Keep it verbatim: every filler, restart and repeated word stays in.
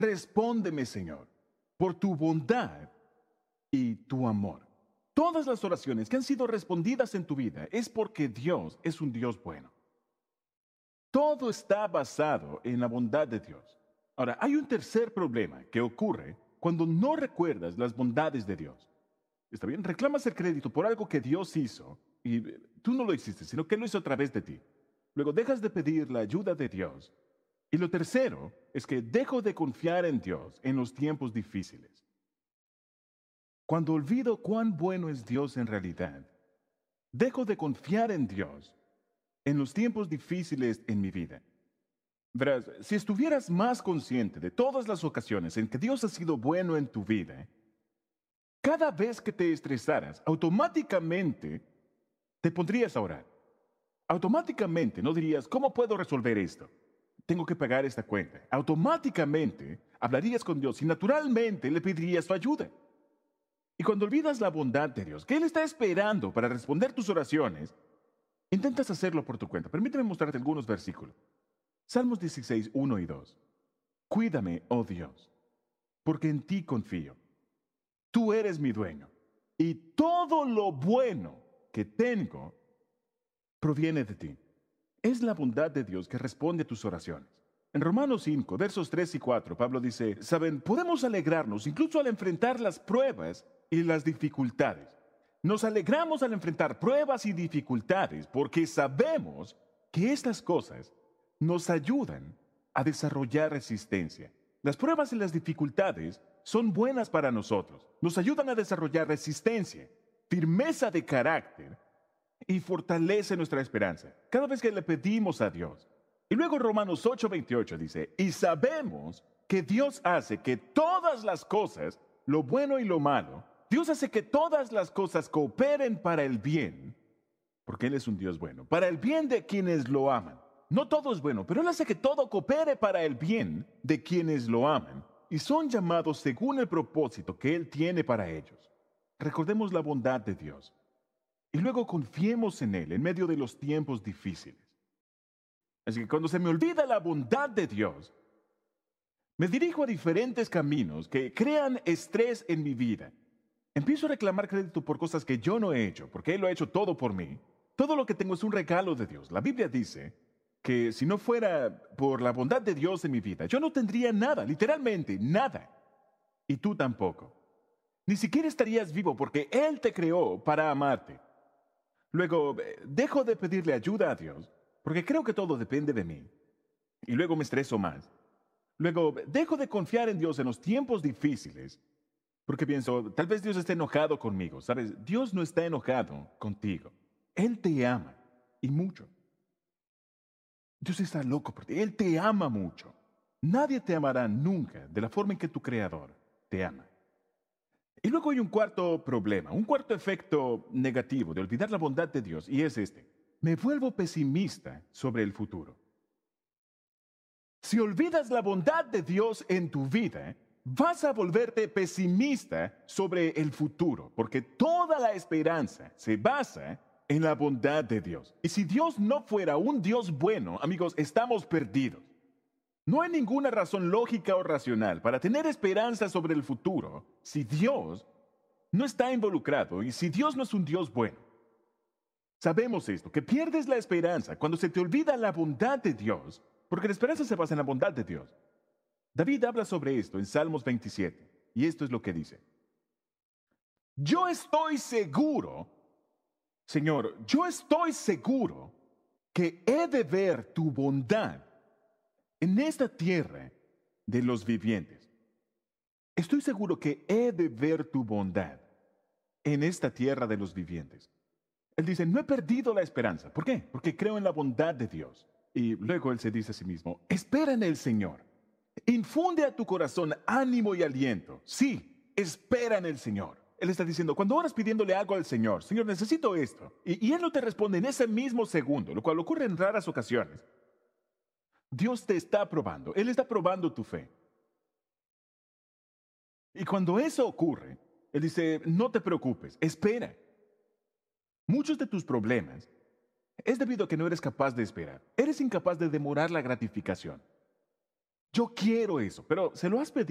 Respóndeme, Señor, por tu bondad y tu amor. Todas las oraciones que han sido respondidas en tu vida es porque Dios es un Dios bueno. Todo está basado en la bondad de Dios. Ahora, hay un tercer problema que ocurre cuando no recuerdas las bondades de Dios. ¿Está bien? Reclamas el crédito por algo que Dios hizo y eh, tú no lo hiciste, sino que Él lo hizo a través de ti. Luego dejas de pedir la ayuda de Dios. Y lo tercero es que dejo de confiar en Dios en los tiempos difíciles. Cuando olvido cuán bueno es Dios en realidad, dejo de confiar en Dios en los tiempos difíciles en mi vida. Verás, si estuvieras más consciente de todas las ocasiones en que Dios ha sido bueno en tu vida, cada vez que te estresaras, automáticamente te pondrías a orar. Automáticamente no dirías, ¿cómo puedo resolver esto? Tengo que pagar esta cuenta. Automáticamente hablarías con Dios y naturalmente le pedirías su ayuda. Y cuando olvidas la bondad de Dios, que Él está esperando para responder tus oraciones, intentas hacerlo por tu cuenta. Permíteme mostrarte algunos versículos. Salmos dieciséis, uno y dos. Cuídame, oh Dios, porque en ti confío. Tú eres mi dueño, y todo lo bueno que tengo proviene de ti. Es la bondad de Dios que responde a tus oraciones. En Romanos cinco, versos tres y cuatro, Pablo dice, saben, podemos alegrarnos incluso al enfrentar las pruebas y las dificultades. Nos alegramos al enfrentar pruebas y dificultades porque sabemos que estas cosas nos ayudan a desarrollar resistencia. Las pruebas y las dificultades son buenas para nosotros. Nos ayudan a desarrollar resistencia, firmeza de carácter y fortalece nuestra esperanza cada vez que le pedimos a Dios. Y luego Romanos ocho, veintiocho dice, y sabemos que Dios hace que todas las cosas, lo bueno y lo malo, Dios hace que todas las cosas cooperen para el bien, porque Él es un Dios bueno, para el bien de quienes lo aman. No todo es bueno, pero Él hace que todo coopere para el bien de quienes lo aman y son llamados según el propósito que Él tiene para ellos. Recordemos la bondad de Dios y luego confiemos en Él en medio de los tiempos difíciles. Así que cuando se me olvida la bondad de Dios, me dirijo a diferentes caminos que crean estrés en mi vida. Empiezo a reclamar crédito por cosas que yo no he hecho, porque Él lo ha hecho todo por mí. Todo lo que tengo es un regalo de Dios. La Biblia dice que si no fuera por la bondad de Dios en mi vida, yo no tendría nada, literalmente nada. Y tú tampoco. Ni siquiera estarías vivo porque Él te creó para amarte. Luego, dejo de pedirle ayuda a Dios porque creo que todo depende de mí. Y luego me estreso más. Luego, dejo de confiar en Dios en los tiempos difíciles porque pienso, tal vez Dios esté enojado conmigo. ¿Sabes? Dios no está enojado contigo. Él te ama y mucho. Dios está loco por ti. Él te ama mucho. Nadie te amará nunca de la forma en que tu Creador te ama. Y luego hay un cuarto problema, un cuarto efecto negativo de olvidar la bondad de Dios, y es este. Me vuelvo pesimista sobre el futuro. Si olvidas la bondad de Dios en tu vida, vas a volverte pesimista sobre el futuro, porque toda la esperanza se basa en la bondad de Dios. Y si Dios no fuera un Dios bueno, amigos, estamos perdidos. No hay ninguna razón lógica o racional para tener esperanza sobre el futuro si Dios no está involucrado y si Dios no es un Dios bueno. Sabemos esto, que pierdes la esperanza cuando se te olvida la bondad de Dios, porque la esperanza se basa en la bondad de Dios. David habla sobre esto en Salmos veintisiete, y esto es lo que dice. Yo estoy seguro, Señor, yo estoy seguro que he de ver tu bondad en esta tierra de los vivientes. Estoy seguro que he de ver tu bondad en esta tierra de los vivientes. Él dice, no he perdido la esperanza. ¿Por qué? Porque creo en la bondad de Dios. Y luego él se dice a sí mismo, espera en el Señor. Infunde a tu corazón ánimo y aliento. Sí, espera en el Señor. Él está diciendo, cuando oras pidiéndole algo al Señor, Señor, necesito esto. Y, y Él no te responde en ese mismo segundo, lo cual ocurre en raras ocasiones. Dios te está probando. Él está probando tu fe. Y cuando eso ocurre, Él dice, no te preocupes, espera. Muchos de tus problemas es debido a que no eres capaz de esperar. Eres incapaz de demorar la gratificación. Yo quiero eso, pero ¿se lo has pedido?